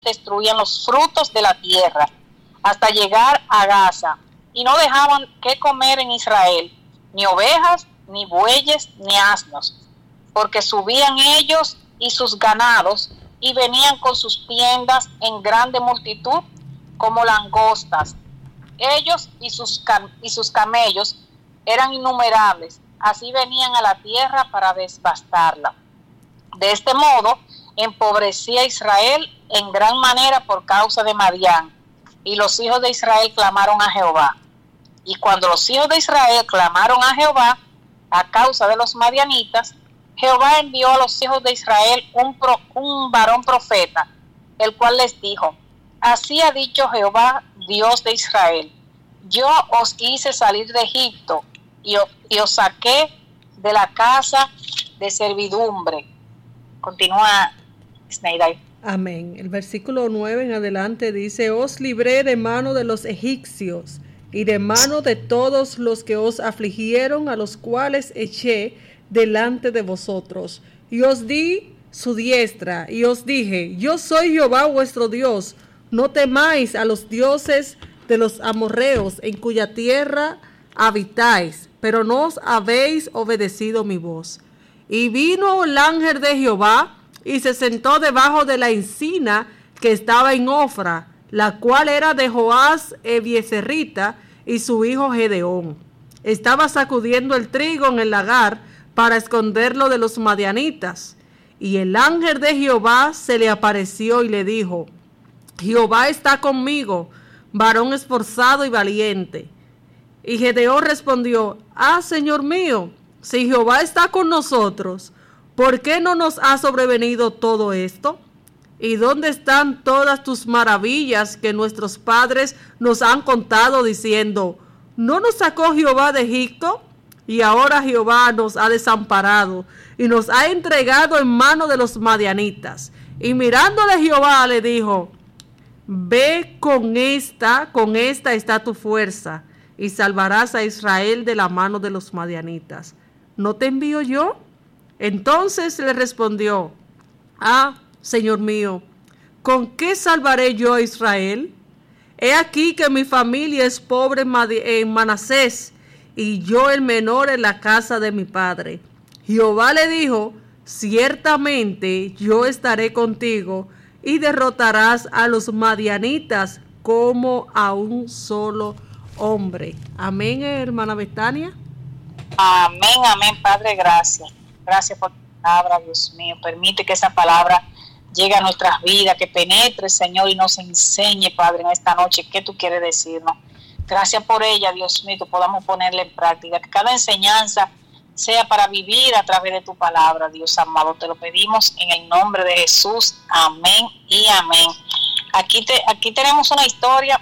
destruían los frutos de la tierra hasta llegar a Gaza, y no dejaban que comer en Israel, ni ovejas, ni bueyes, ni asnos, porque subían ellos y sus ganados, y venían con sus tiendas en grande multitud, como langostas. Ellos y sus camellos eran innumerables, así venían a la tierra para devastarla. De este modo, empobrecía Israel en gran manera por causa de Madián, y los hijos de Israel clamaron a Jehová. Y cuando los hijos de Israel clamaron a Jehová a causa de los madianitas, Jehová envió a los hijos de Israel un varón profeta, el cual les dijo: así ha dicho Jehová, Dios de Israel: yo os hice salir de Egipto y os saqué de la casa de servidumbre. Continúa Sneida. Amén. El versículo 9 en adelante dice: os libré de mano de los egipcios y de mano de todos los que os afligieron, a los cuales eché delante de vosotros, y os di su diestra, y os dije: yo soy Jehová vuestro Dios, no temáis a los dioses de los amorreos en cuya tierra habitáis, pero no os habéis obedecido mi voz. Y vino el ángel de Jehová y se sentó debajo de la encina que estaba en Ofra, la cual era de Joás Ebiezerrita y su hijo Gedeón. Estaba sacudiendo el trigo en el lagar para esconderlo de los madianitas. Y el ángel de Jehová se le apareció y le dijo: Jehová está conmigo, varón esforzado y valiente. Y Gedeón respondió: Señor mío, si Jehová está con nosotros, ¿por qué no nos ha sobrevenido todo esto? ¿Y dónde están todas tus maravillas que nuestros padres nos han contado, diciendo: ¿no nos sacó Jehová de Egipto? Y ahora Jehová nos ha desamparado y nos ha entregado en mano de los madianitas. Y mirándole Jehová le dijo: ve con esta está tu fuerza, y salvarás a Israel de la mano de los madianitas. ¿No te envío yo? Entonces le respondió: Señor mío, ¿con qué salvaré yo a Israel? He aquí que mi familia es pobre en Manasés, y yo el menor en la casa de mi padre. Jehová le dijo: ciertamente yo estaré contigo, y derrotarás a los madianitas como a un solo hombre. Amén, hermana Betania. Amén, amén, Padre, gracias. Gracias por tu palabra, Dios mío. Permite que esa palabra llegue a nuestras vidas, que penetre, Señor, y nos enseñe, Padre, en esta noche qué tú quieres decirnos. Gracias por ella, Dios mío, que podamos ponerla en práctica, que cada enseñanza sea para vivir a través de tu palabra, Dios amado. Te lo pedimos en el nombre de Jesús. Amén y amén. Aquí tenemos una historia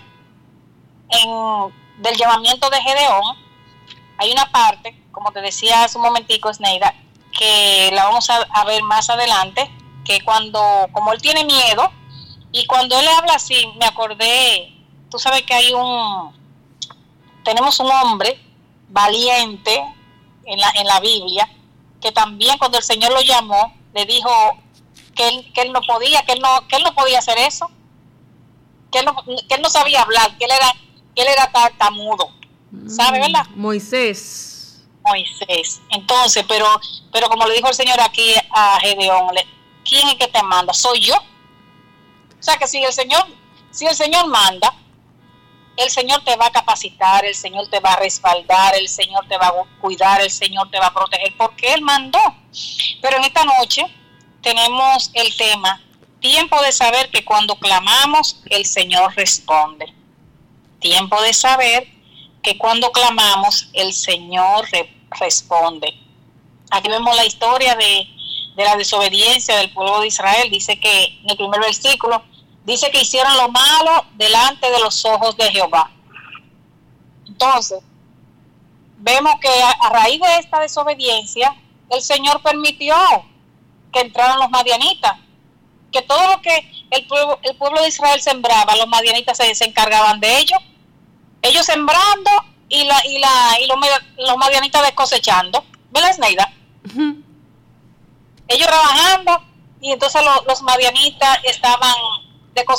del llamamiento de Gedeón. Hay una parte, como te decía hace un momentico, Sneida, que la vamos a ver más adelante, que como él tiene miedo, y cuando él habla así, me acordé, tú sabes que tenemos un hombre valiente en la Biblia, que también cuando el Señor lo llamó, le dijo que él no podía hacer eso, que él no sabía hablar, que él era tartamudo, ¿sabe, verdad? Moisés. Entonces, pero como le dijo el Señor aquí a Gedeón, ¿quién es que te manda? Soy yo. O sea que si el Señor manda, el Señor te va a capacitar, el Señor te va a respaldar, el Señor te va a cuidar, el Señor te va a proteger, porque Él mandó. Pero en esta noche tenemos el tema: tiempo de saber que cuando clamamos, el Señor responde. Tiempo de saber que cuando clamamos, el Señor responde. Aquí vemos la historia de la desobediencia del pueblo de Israel. Dice que en el primer versículo, dice que hicieron lo malo delante de los ojos de Jehová. Entonces, vemos que a raíz de esta desobediencia, el Señor permitió que entraran los madianitas, que todo lo que el pueblo de Israel sembraba, los madianitas se encargaban de ellos sembrando y los madianitas descosechando. ¿Verdad, Sneida? Uh-huh. Ellos trabajando, y entonces los madianitas estaban